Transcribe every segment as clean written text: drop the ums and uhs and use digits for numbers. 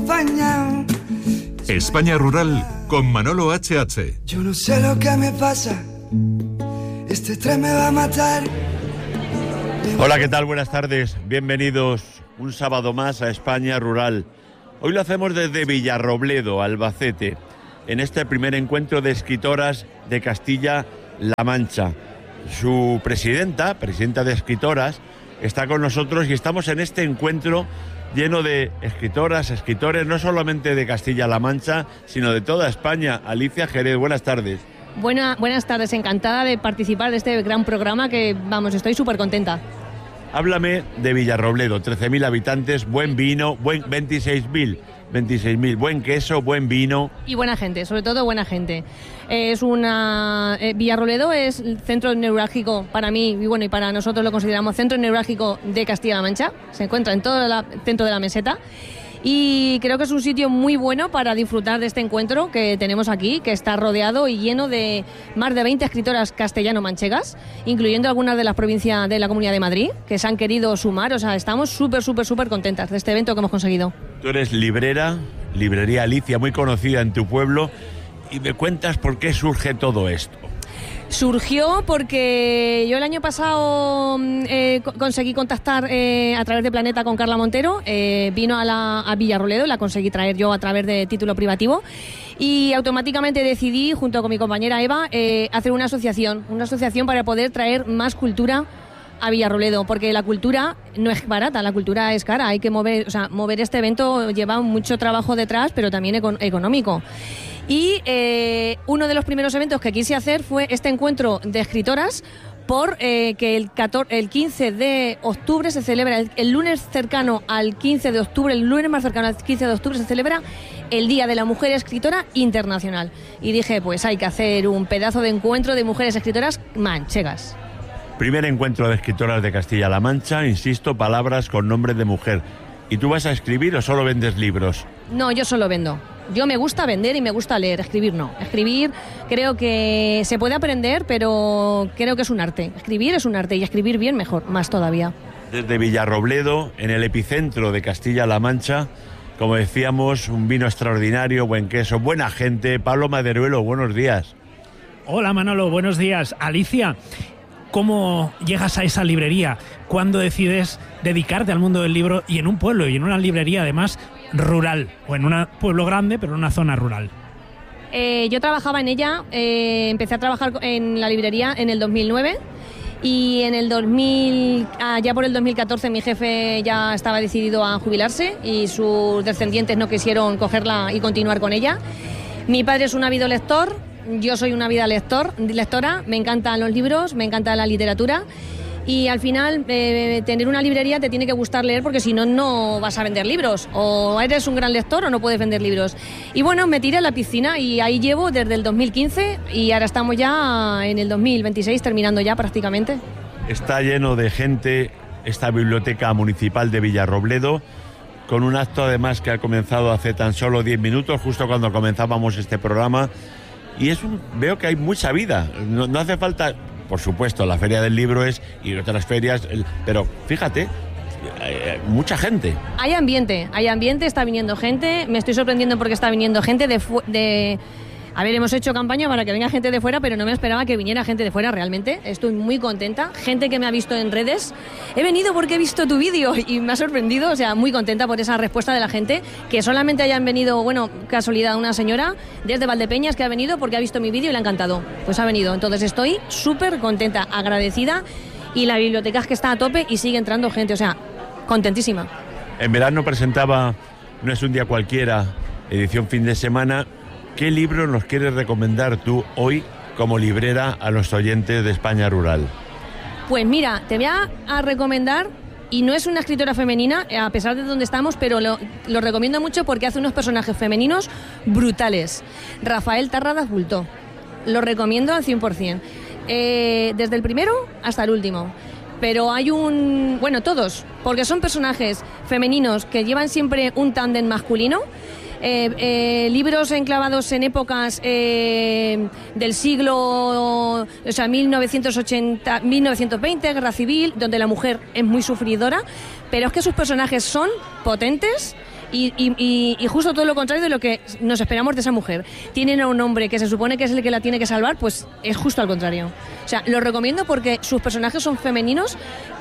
acompañado. España Rural con Manolo HH. Yo no sé lo que me pasa, este tren me va a matar. Hola, ¿qué tal? Buenas tardes. Bienvenidos un sábado más a España Rural. Hoy lo hacemos desde Villarrobledo, Albacete, en este primer encuentro de escritoras de Castilla-La Mancha. Su presidenta de escritoras, está con nosotros y estamos en este encuentro lleno de escritoras, escritores, no solamente de Castilla-La Mancha, sino de toda España. Alicia Jerez, buenas tardes. Buenas tardes, encantada de participar de este gran programa que, estoy súper contenta. Háblame de Villarrobledo, 13.000 habitantes, buen vino, 26.000, buen queso, buen vino. Y buena gente, sobre todo buena gente. Villarrobledo es el centro neurálgico para mí, y para nosotros lo consideramos centro neurálgico de Castilla-La Mancha. Se encuentra en todo el centro de la meseta. Y creo que es un sitio muy bueno para disfrutar de este encuentro que tenemos aquí, que está rodeado y lleno de más de 20 escritoras castellano-manchegas, incluyendo algunas de las provincias de la Comunidad de Madrid, que se han querido sumar. O sea, estamos súper contentas de este evento que hemos conseguido. Tú eres librera, Librería Alicia, muy conocida en tu pueblo, y me cuentas por qué surge todo esto. Surgió porque yo el año pasado conseguí contactar a través de Planeta con Carla Montero, vino a Villarrobledo, la conseguí traer yo a través de título privativo y automáticamente decidí, junto con mi compañera Eva, hacer una asociación para poder traer más cultura a Villarrobledo, porque la cultura no es barata, la cultura es cara, hay que mover este evento lleva mucho trabajo detrás, pero también económico. Y uno de los primeros eventos que quise hacer fue este encuentro de escritoras que el 15 de octubre se celebra, el lunes cercano al 15 de octubre, el lunes más cercano al 15 de octubre se celebra el Día de la Mujer Escritora Internacional. Y dije, pues hay que hacer un pedazo de encuentro de mujeres escritoras manchegas. Primer encuentro de escritoras de Castilla-La Mancha, insisto, palabras con nombre de mujer. ¿Y tú vas a escribir o solo vendes libros? No, yo solo vendo. Yo me gusta vender y me gusta leer, escribir no. Escribir creo que se puede aprender, pero creo que es un arte. Escribir es un arte y escribir bien mejor, más todavía. Desde Villarrobledo, en el epicentro de Castilla-La Mancha, como decíamos, un vino extraordinario, buen queso, buena gente. Pablo Maderuelo, buenos días. Hola Manolo, buenos días. Alicia, ¿cómo llegas a esa librería? ¿Cuándo decides dedicarte al mundo del libro y en un pueblo y en una librería además rural? O en un pueblo grande, pero en una zona rural. Yo trabajaba en ella, empecé a trabajar en la librería en el 2009 y en el ya por el 2014 mi jefe ya estaba decidido a jubilarse y sus descendientes no quisieron cogerla y continuar con ella. Mi padre es un ávido lector. Yo soy una ávida lectora, me encantan los libros, me encanta la literatura y al final tener una librería te tiene que gustar leer porque si no, no vas a vender libros. O eres un gran lector o no puedes vender libros. Y bueno, me tiré a la piscina y ahí llevo desde el 2015 y ahora estamos ya en el 2026 terminando ya prácticamente. Está lleno de gente esta biblioteca municipal de Villarrobledo, con un acto además que ha comenzado hace tan solo 10 minutos, justo cuando comenzábamos este programa. Y veo que hay mucha vida, no hace falta, por supuesto, la Feria del Libro y otras ferias, pero fíjate, mucha gente. Hay ambiente, está viniendo gente, me estoy sorprendiendo porque está viniendo gente A ver, hemos hecho campaña para que venga gente de fuera, pero no me esperaba que viniera gente de fuera realmente. Estoy muy contenta. Gente que me ha visto en redes. He venido porque he visto tu vídeo y me ha sorprendido. O sea, muy contenta por esa respuesta de la gente. Que solamente hayan venido, casualidad, una señora desde Valdepeñas que ha venido porque ha visto mi vídeo y le ha encantado. Pues ha venido. Entonces estoy súper contenta, agradecida. Y la biblioteca es que está a tope y sigue entrando gente. O sea, contentísima. En verano presentaba No es un día cualquiera, edición fin de semana. ¿Qué libro nos quieres recomendar tú hoy como librera a los oyentes de España Rural? Pues mira, te voy a recomendar, y no es una escritora femenina, a pesar de donde estamos, pero lo recomiendo mucho porque hace unos personajes femeninos brutales. Rafael Tarradas Bultó. Lo recomiendo al 100%. Desde el primero hasta el último. Pero hay todos, porque son personajes femeninos que llevan siempre un tándem masculino. Libros enclavados en épocas del siglo 1980, 1920, Guerra Civil, donde la mujer es muy sufridora, pero es que sus personajes son potentes, y justo todo lo contrario de lo que nos esperamos de esa mujer. Tienen a un hombre que se supone que es el que la tiene que salvar, pues es justo al contrario. O sea, lo recomiendo porque sus personajes son femeninos,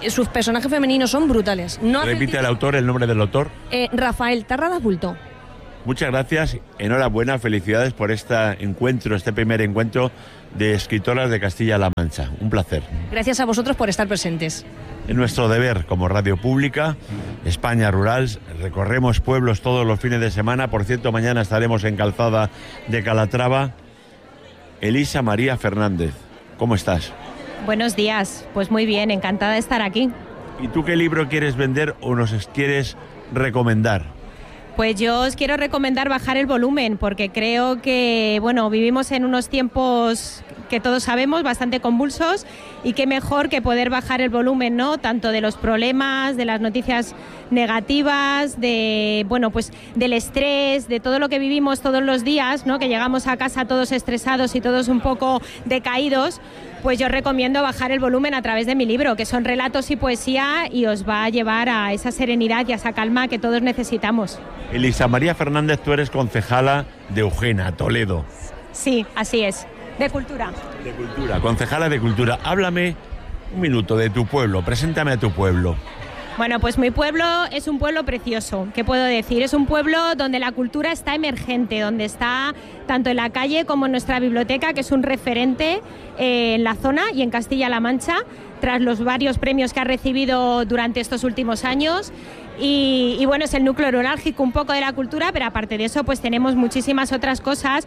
son brutales. Repite el autor, el nombre del autor. Rafael Tarradas Bulto. Muchas gracias, enhorabuena, felicidades por este primer encuentro de escritoras de Castilla-La Mancha. Un placer. Gracias a vosotros por estar presentes. Es nuestro deber como radio pública, España Rural, recorremos pueblos todos los fines de semana. Por cierto, mañana estaremos en Calzada de Calatrava. Elisa María Fernández, ¿cómo estás? Buenos días, pues muy bien, encantada de estar aquí. ¿Y tú qué libro quieres vender o nos quieres recomendar? Pues yo os quiero recomendar Bajar el volumen, porque creo que, bueno, vivimos en unos tiempos que todos sabemos, bastante convulsos, y qué mejor que poder bajar el volumen, ¿no? Tanto de los problemas, de las noticias negativas, de, bueno, pues del estrés, de todo lo que vivimos todos los días, ¿no? Que llegamos a casa todos estresados y todos un poco decaídos. Pues yo recomiendo Bajar el volumen a través de mi libro, que son relatos y poesía, y os va a llevar a esa serenidad y a esa calma que todos necesitamos. Elisa María Fernández, tú eres concejala de Eugena, Toledo. Sí, así es, de Cultura. De Cultura, concejala de Cultura. Háblame un minuto de tu pueblo, preséntame a tu pueblo. Bueno, pues mi pueblo es un pueblo precioso, ¿qué puedo decir? Es un pueblo donde la cultura está emergente, donde está tanto en la calle como en nuestra biblioteca, que es un referente en la zona y en Castilla-La Mancha, tras los varios premios que ha recibido durante estos últimos años. Y bueno, es el núcleo neurálgico un poco de la cultura, pero aparte de eso pues tenemos muchísimas otras cosas.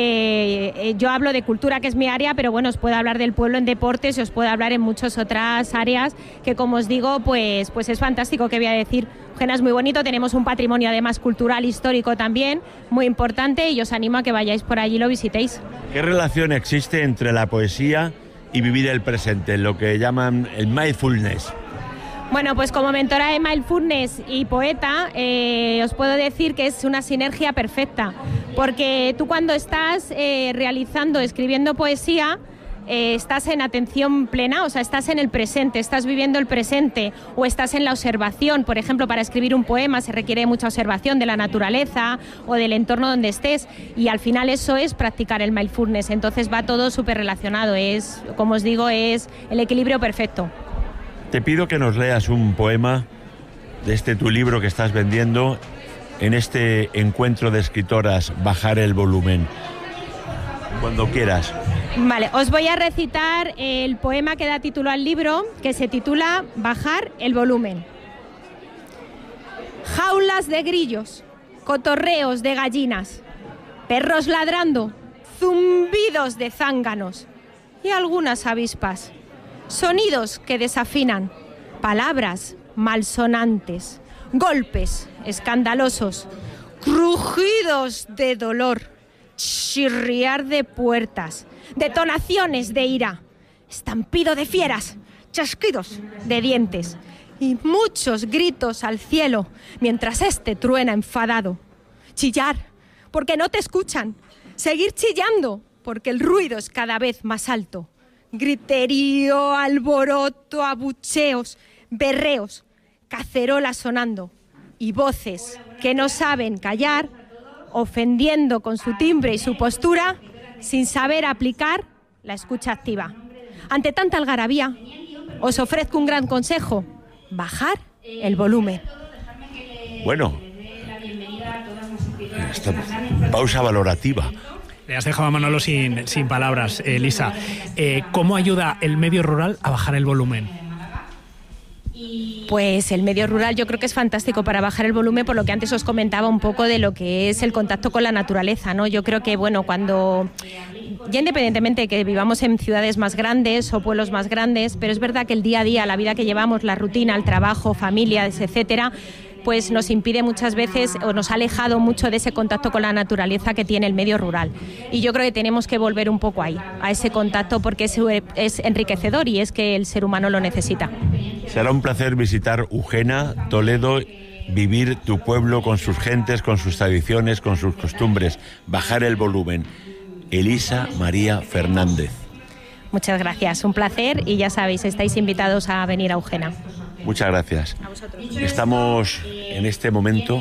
Yo hablo de cultura, que es mi área, pero bueno, os puedo hablar del pueblo en deportes y os puedo hablar en muchas otras áreas que, como os digo, pues es fantástico. ¿Qué voy a decir? Eugena es muy bonito, tenemos un patrimonio además cultural, histórico también, muy importante, y os animo a que vayáis por allí y lo visitéis. ¿Qué relación existe entre la poesía y vivir el presente, lo que llaman el mindfulness? Bueno, pues como mentora de mindfulness y poeta, os puedo decir que es una sinergia perfecta, porque tú cuando estás escribiendo poesía, estás en atención plena, o sea, estás en el presente, estás viviendo el presente, o estás en la observación. Por ejemplo, para escribir un poema se requiere mucha observación de la naturaleza o del entorno donde estés, y al final eso es practicar el mindfulness. Entonces va todo súper relacionado, es, como os digo, es el equilibrio perfecto. Te pido que nos leas un poema de tu libro que estás vendiendo en este encuentro de escritoras, Bajar el volumen. Cuando quieras. Vale, os voy a recitar el poema que da título al libro, que se titula Bajar el volumen. Jaulas de grillos, cotorreos de gallinas, perros ladrando, zumbidos de zánganos y algunas avispas. Sonidos que desafinan, palabras malsonantes, golpes escandalosos, crujidos de dolor, chirriar de puertas, detonaciones de ira, estampido de fieras, chasquidos de dientes y muchos gritos al cielo mientras truena enfadado. Chillar, porque no te escuchan. Seguir chillando, porque el ruido es cada vez más alto. Griterío, alboroto, abucheos, berreos, cacerolas sonando y voces que no saben callar, ofendiendo con su timbre y su postura, sin saber aplicar la escucha activa. Ante tanta algarabía, os ofrezco un gran consejo: bajar el volumen. Bueno, esta pausa valorativa. Le has dejado a Manolo sin palabras, Elisa. ¿Cómo ayuda el medio rural a bajar el volumen? Pues el medio rural yo creo que es fantástico para bajar el volumen, por lo que antes os comentaba un poco de lo que es el contacto con la naturaleza, ¿no? Yo creo que, bueno, cuando, ya independientemente de que vivamos en ciudades más grandes o pueblos más grandes, pero es verdad que el día a día, la vida que llevamos, la rutina, el trabajo, familias, etcétera, pues nos impide muchas veces, o nos ha alejado mucho de ese contacto con la naturaleza que tiene el medio rural. Y yo creo que tenemos que volver un poco ahí, a ese contacto, porque es enriquecedor y es que el ser humano lo necesita. Será un placer visitar Eugena, Toledo, vivir tu pueblo con sus gentes, con sus tradiciones, con sus costumbres. Bajar el volumen. Elisa María Fernández. Muchas gracias, un placer, y ya sabéis, estáis invitados a venir a Eugena. Muchas gracias. Estamos en este momento,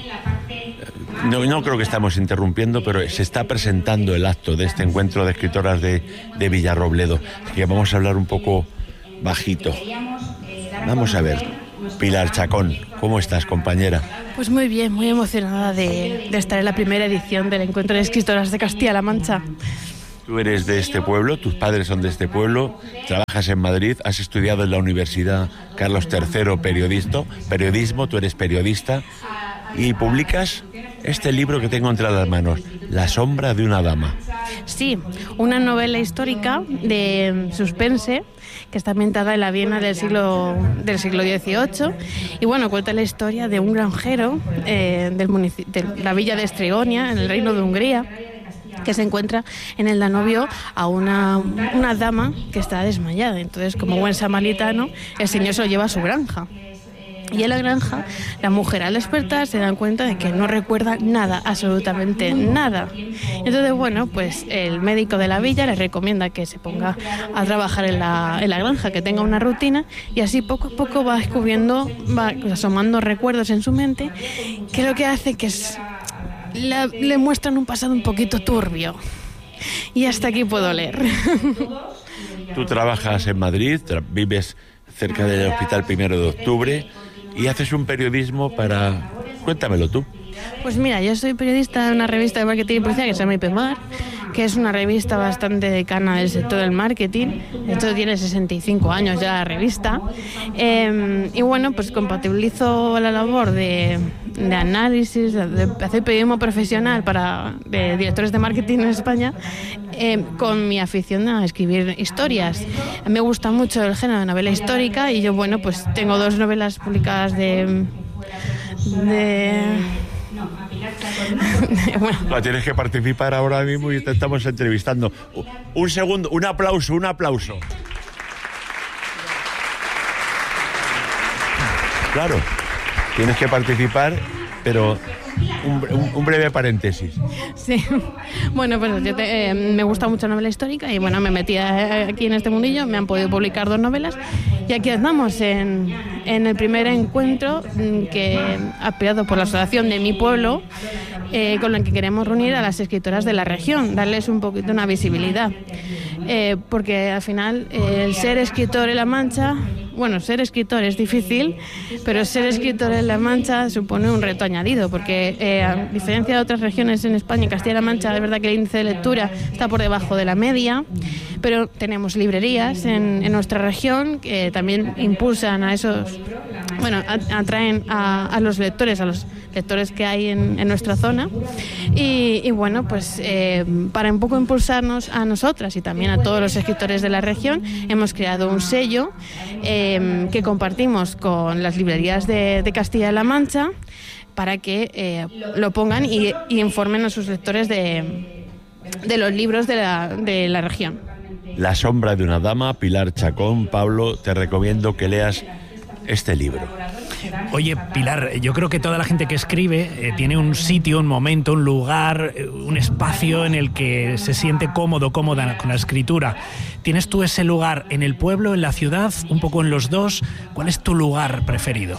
no creo que estamos interrumpiendo, pero se está presentando el acto de este encuentro de escritoras de Villarrobledo. Así que vamos a hablar un poco bajito. Vamos a ver, Pilar Chacón, ¿cómo estás, compañera? Pues muy bien, muy emocionada de estar en la primera edición del encuentro de escritoras de Castilla-La Mancha. Tú eres de este pueblo, tus padres son de este pueblo, trabajas en Madrid, has estudiado en la Universidad Carlos III periodismo, tú eres periodista y publicas este libro que tengo entre las manos, La sombra de una dama. Sí, una novela histórica de suspense que está ambientada en la Viena del siglo XVIII y bueno, cuenta la historia de un granjero de la villa de Estregonia, en el Reino de Hungría, que se encuentra en el Danubio a una dama que está desmayada. Entonces, como buen samaritano, el señor se lo lleva a su granja. Y en la granja, la mujer al despertar se dan cuenta de que no recuerda nada, absolutamente nada. Entonces, bueno, pues el médico de la villa le recomienda que se ponga a trabajar en la granja, que tenga una rutina, y así poco a poco va descubriendo, va asomando recuerdos en su mente, que lo que hace que le muestran un pasado un poquito turbio. Y hasta aquí puedo leer. Tú trabajas en Madrid, vives cerca del Hospital 1 de Octubre y haces un periodismo para... Cuéntamelo tú. Pues mira, yo soy periodista de una revista de marketing y publicidad que se llama IPMAR, que es una revista bastante decana del sector del marketing. Esto tiene 65 años ya la revista. Y bueno, pues compatibilizo la labor de análisis, de hacer periodismo profesional de directores de marketing en España, con mi afición a escribir historias. Me gusta mucho el género de novela histórica y yo, bueno, pues tengo 2 novelas publicadas bueno. No, tienes que participar ahora mismo y te estamos entrevistando. Un segundo, un aplauso. Claro, tienes que participar, pero un breve paréntesis. Sí, bueno, pues yo me gusta mucho la novela histórica y bueno, me metí aquí en este mundillo, me han podido publicar 2 novelas y aquí andamos en el primer encuentro que ha creado por la asociación de mi pueblo, con el que queremos reunir a las escritoras de la región, darles un poquito una visibilidad, porque al final el ser escritor en La Mancha, bueno, ser escritor es difícil, pero ser escritor en La Mancha supone un reto añadido, porque a diferencia de otras regiones en España, en Castilla-La Mancha, es verdad que el índice de lectura está por debajo de la media, pero tenemos librerías en nuestra región que también impulsan a esos, bueno, atraen a los lectores que hay en nuestra zona y bueno, pues para un poco impulsarnos a nosotras y también a todos los escritores de la región, hemos creado un sello que compartimos con las librerías de Castilla-La Mancha para que lo pongan y informen a sus lectores de los libros de la región. La sombra de una dama, Pilar Chacón. Pablo, te recomiendo que leas este libro. Oye, Pilar, yo creo que toda la gente que escribe tiene un sitio, un momento, un lugar, un espacio en el que se siente cómoda con la escritura. ¿Tienes tú ese lugar en el pueblo, en la ciudad, un poco en los dos? ¿Cuál es tu lugar preferido?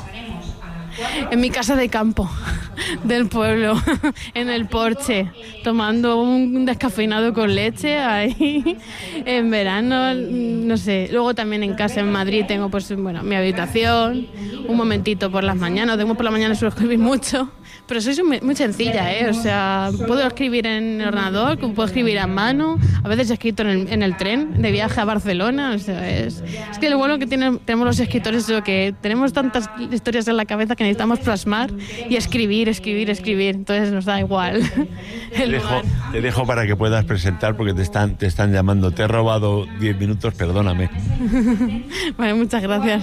En mi casa de campo del pueblo, en el porche, tomando un descafeinado con leche ahí en verano, no sé. Luego también en casa en Madrid tengo pues bueno, mi habitación, un momentito por las mañanas. Por la mañana suelo escribir mucho, pero soy muy sencilla, o sea, puedo escribir en el ordenador, puedo escribir a mano, a veces he escrito en el tren de viaje a Barcelona, o sea, es que lo bueno que tenemos los escritores es que tenemos tantas historias en la cabeza que necesitamos plasmar y escribir, entonces nos da igual. Te dejo para que puedas presentar porque te están llamando. Te he robado 10 minutos, perdóname. Vale, muchas gracias.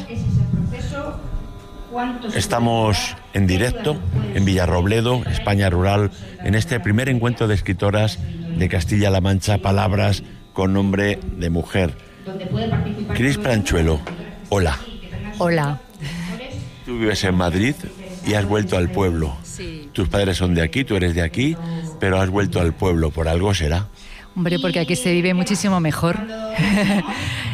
Estamos en directo en Villarrobledo, España rural, en este primer encuentro de escritoras de Castilla-La Mancha, palabras con nombre de mujer. Cris Pranchuelo, hola. Hola. Tú vives en Madrid y has vuelto al pueblo. Sí. Tus padres son de aquí, tú eres de aquí, pero has vuelto al pueblo, ¿por algo será? Hombre, porque aquí se vive muchísimo mejor.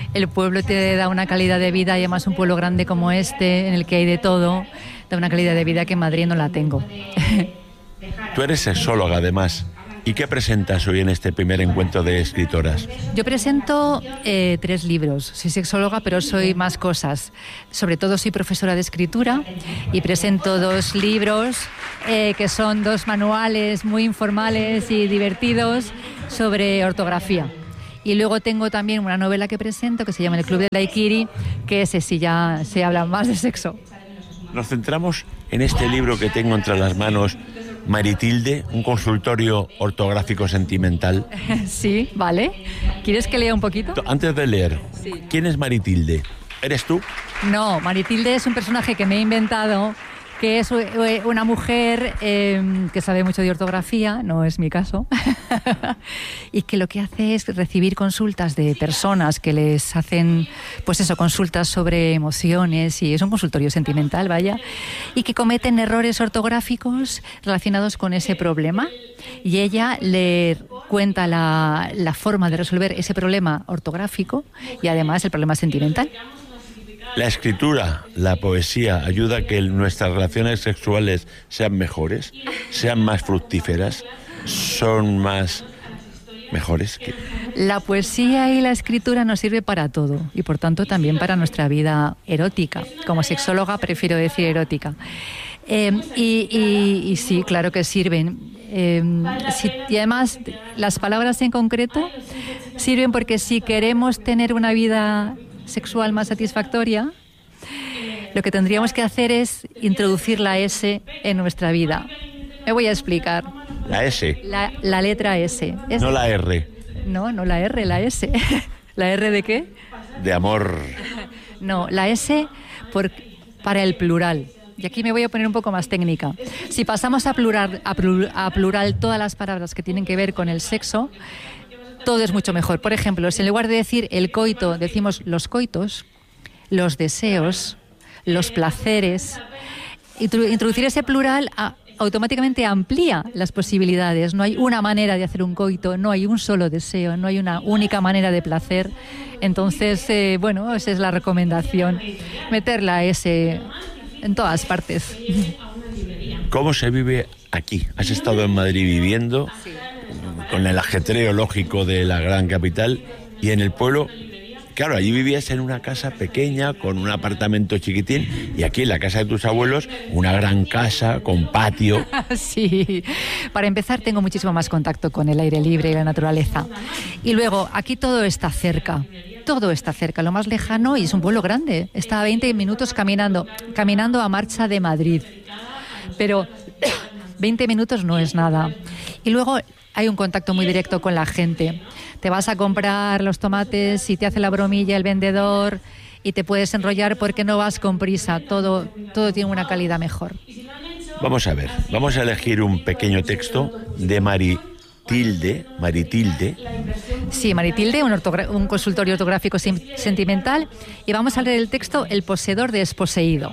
el pueblo te da una calidad de vida, y además un pueblo grande como este, en el que hay de todo, da una calidad de vida que en Madrid no la tengo. Tú eres sexóloga, además. ¿Y qué presentas hoy en este primer encuentro de escritoras? Yo presento 3 libros. Soy sexóloga, pero soy más cosas. Sobre todo soy profesora de escritura y presento 2 libros que son 2 manuales muy informales y divertidos sobre ortografía. Y luego tengo también una novela que presento que se llama El Club de Daiquiri, que ese sí ya se habla más de sexo. Nos centramos en este libro que tengo entre las manos, Maritilde, un consultorio ortográfico sentimental. Sí, vale. ¿Quieres que lea un poquito? Antes de leer, sí. ¿Quién es Maritilde? ¿Eres tú? No, Maritilde es un personaje que me he inventado, que es una mujer que sabe mucho de ortografía, no es mi caso, y que lo que hace es recibir consultas de personas que les hacen, pues eso, consultas sobre emociones, y es un consultorio sentimental, vaya, y que cometen errores ortográficos relacionados con ese problema, y ella le cuenta la forma de resolver ese problema ortográfico y además el problema sentimental. La escritura, la poesía, ayuda a que nuestras relaciones sexuales sean mejores, sean más fructíferas, son más mejores. La poesía y la escritura nos sirve para todo, y por tanto también para nuestra vida erótica. Como sexóloga prefiero decir erótica. Y sí, claro que sirven. Y además las palabras en concreto sirven porque si queremos tener una vida sexual más satisfactoria, lo que tendríamos que hacer es introducir la S en nuestra vida. Me voy a explicar. ¿La S? La letra S. No la R. No la R, la S. ¿La R de qué? De amor. No, la S para el plural. Y aquí me voy a poner un poco más técnica. Si pasamos a plural todas las palabras que tienen que ver con el sexo, todo es mucho mejor. Por ejemplo, si en lugar de decir el coito, decimos los coitos, los deseos, los placeres, introducir ese plural automáticamente amplía las posibilidades. No hay una manera de hacer un coito, no hay un solo deseo, no hay una única manera de placer. Entonces, esa es la recomendación, meter la S en todas partes. ¿Cómo se vive aquí? ¿Has estado en Madrid viviendo? Sí. Con el ajetreo lógico de la gran capital, y en el pueblo, claro, allí vivías en una casa pequeña, con un apartamento chiquitín, y aquí en la casa de tus abuelos, una gran casa con patio. Sí, para empezar tengo muchísimo más contacto con el aire libre y la naturaleza. Y luego, aquí todo está cerca, lo más lejano, y es un pueblo grande, está a 20 minutos caminando a marcha de Madrid. Pero 20 minutos no es nada. Y luego hay un contacto muy directo con la gente. Te vas a comprar los tomates y te hace la bromilla el vendedor y te puedes enrollar porque no vas con prisa. Todo tiene una calidad mejor. Vamos a ver, vamos a elegir un pequeño texto de Maritilde. Sí, Maritilde, un consultorio ortográfico sentimental, y vamos a leer el texto El poseedor desposeído.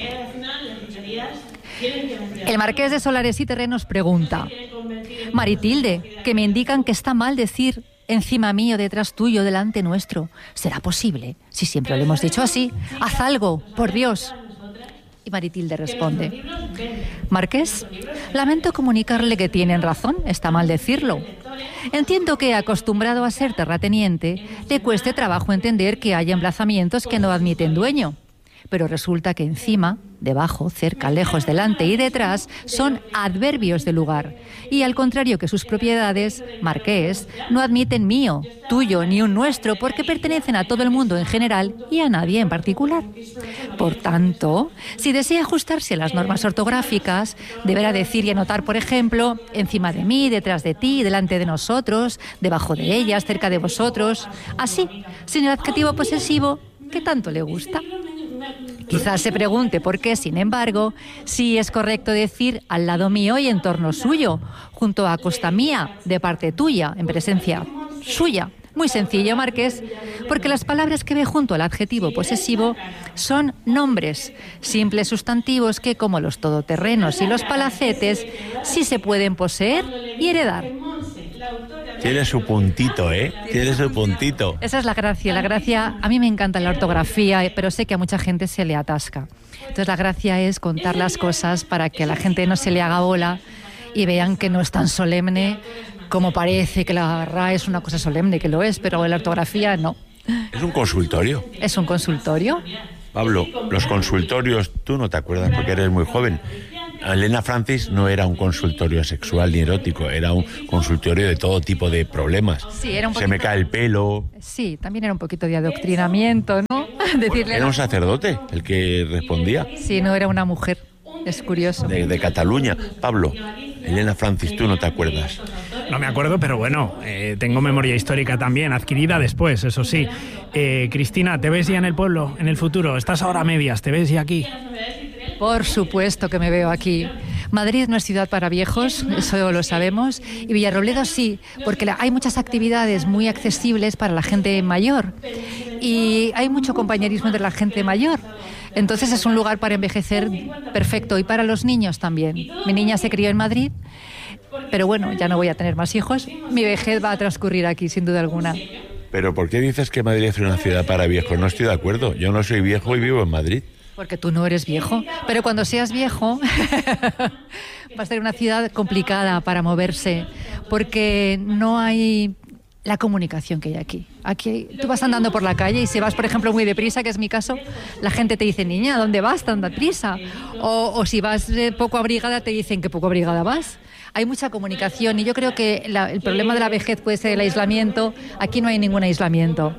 El marqués de Solares y Terrenos pregunta: Maritilde, que me indican que está mal decir encima mío, detrás tuyo, delante nuestro. ¿Será posible? Si siempre lo hemos dicho así. Haz algo, por Dios. Y Maritilde responde: Marqués, lamento comunicarle que tienen razón, está mal decirlo. Entiendo que, acostumbrado a ser terrateniente, le cueste trabajo entender que hay emplazamientos que no admiten dueño. Pero resulta que encima, debajo, cerca, lejos, delante y detrás son adverbios de lugar. Y al contrario que sus propiedades, marqués, no admiten mío, tuyo ni un nuestro, porque pertenecen a todo el mundo en general y a nadie en particular. Por tanto, si desea ajustarse a las normas ortográficas, deberá decir y anotar, por ejemplo, encima de mí, detrás de ti, delante de nosotros, debajo de ellas, cerca de vosotros, así, sin el adjetivo posesivo que tanto le gusta. Quizás se pregunte por qué, sin embargo, sí es correcto decir al lado mío y en torno suyo, junto a costa mía, de parte tuya, en presencia suya. Muy sencillo, marqués, porque las palabras que ve junto al adjetivo posesivo son nombres, simples sustantivos que, como los todoterrenos y los palacetes, sí se pueden poseer y heredar. Tiene su puntito, ¿eh? Tiene su puntito. Esa es la gracia. La gracia, a mí me encanta la ortografía, pero sé que a mucha gente se le atasca. Entonces la gracia es contar las cosas para que a la gente no se le haga bola y vean que no es tan solemne como parece, que la RAE es una cosa solemne, que lo es, pero la ortografía no. Es un consultorio. ¿Es un consultorio? Pablo, los consultorios, tú no te acuerdas porque eres muy joven. Elena Francis no era un consultorio sexual ni erótico, era un consultorio de todo tipo de problemas. Sí, era un poquito... Se me cae el pelo. Sí, también era un poquito de adoctrinamiento, ¿no? Decirle Era un sacerdote el que respondía. Sí, no era una mujer. Es curioso. De Cataluña. Pablo, Elena Francis, tú no te acuerdas. No me acuerdo, pero bueno, tengo memoria histórica también, adquirida después, eso sí. Cristina, ¿te ves ya en el pueblo, en el futuro? ¿Estás ahora a medias? ¿Te ves ya aquí? Por supuesto que me veo aquí. Madrid no es ciudad para viejos, eso lo sabemos, y Villarrobledo sí, porque hay muchas actividades muy accesibles para la gente mayor y hay mucho compañerismo entre la gente mayor. Entonces es un lugar para envejecer perfecto y para los niños también. Mi niña se crió en Madrid, pero bueno, ya no voy a tener más hijos. Mi vejez va a transcurrir aquí, sin duda alguna. ¿Pero por qué dices que Madrid es una ciudad para viejos? No estoy de acuerdo. Yo no soy viejo y vivo en Madrid. Porque tú no eres viejo, pero cuando seas viejo va a ser una ciudad complicada para moverse, porque no hay la comunicación que hay aquí. Aquí tú vas andando por la calle y si vas, por ejemplo, muy deprisa, que es mi caso, la gente te dice, niña, ¿dónde vas tan deprisa? O si vas poco abrigada, te dicen que poco abrigada vas. Hay mucha comunicación y yo creo que el problema de la vejez puede ser el aislamiento. Aquí no hay ningún aislamiento.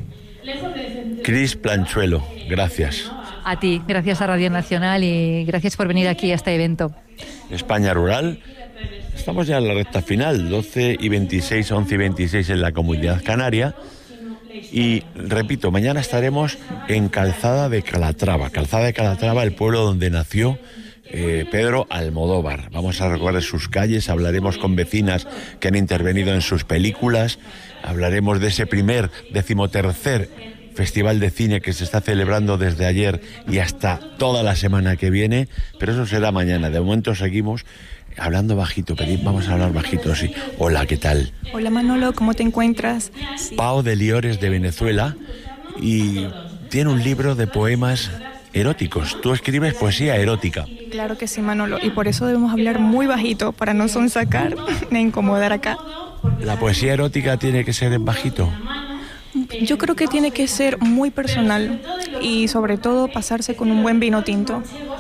Cris Planchuelo, gracias. A ti, gracias a Radio Nacional y gracias por venir aquí a este evento. España Rural, estamos ya en la recta final, 12 y 26, 11 y 26 en la Comunidad Canaria. Y repito, mañana estaremos en Calzada de Calatrava. Calzada de Calatrava, el pueblo donde nació Pedro Almodóvar. Vamos a recorrer sus calles, hablaremos con vecinas que han intervenido en sus películas, hablaremos de ese primer 13º Festival de Cine que se está celebrando desde ayer y hasta toda la semana que viene, pero eso será mañana. De momento seguimos hablando bajito, vamos a hablar bajito, sí. Hola, ¿qué tal? Hola Manolo, ¿cómo te encuentras? Sí. Pao de Liores de Venezuela y tiene un libro de poemas eróticos. Tú escribes poesía erótica. Claro que sí, Manolo, y por eso debemos hablar muy bajito para no sonsacar ni incomodar acá. ¿La poesía erótica tiene que ser en bajito? Yo creo que tiene que ser muy personal y sobre todo pasarse con un buen vino tinto.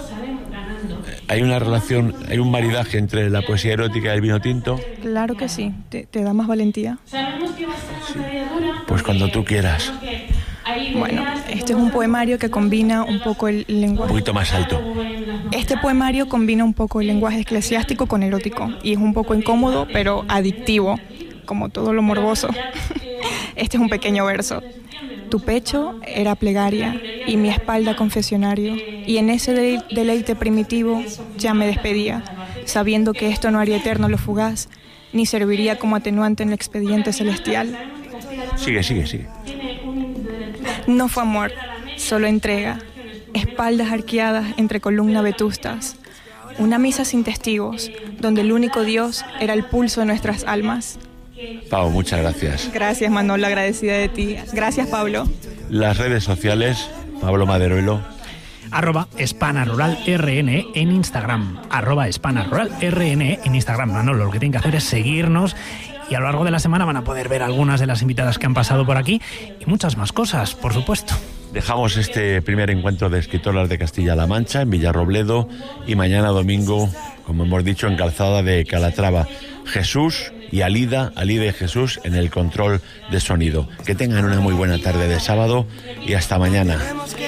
¿Hay una relación, hay un maridaje entre la poesía erótica y el vino tinto? Claro que sí, te da más valentía. Sí. Pues cuando tú quieras. Bueno, este es un poemario que combina un poco el lenguaje... Un poquito más alto. Este poemario combina un poco el lenguaje eclesiástico con erótico y es un poco incómodo, pero adictivo, como todo lo morboso. Este es un pequeño verso. Tu pecho era plegaria y mi espalda confesionario, y en ese deleite primitivo ya me despedía, sabiendo que esto no haría eterno lo fugaz, ni serviría como atenuante en el expediente celestial. Sigue. No fue amor, solo entrega, espaldas arqueadas entre columnas vetustas, una misa sin testigos, donde el único Dios era el pulso de nuestras almas. Pau, muchas gracias. Gracias, Manolo, agradecida de ti. Gracias, Pablo. Las redes sociales, Pablo Maderuelo. @SpanaRuralRN en Instagram. @SpanaRuralRN en Instagram. Manolo, lo que tienen que hacer es seguirnos y a lo largo de la semana van a poder ver algunas de las invitadas que han pasado por aquí y muchas más cosas, por supuesto. Dejamos este primer encuentro de escritoras de Castilla-La Mancha en Villarrobledo y mañana domingo, como hemos dicho, en Calzada de Calatrava. Jesús y Alida y Jesús en el control de sonido. Que tengan una muy buena tarde de sábado y hasta mañana.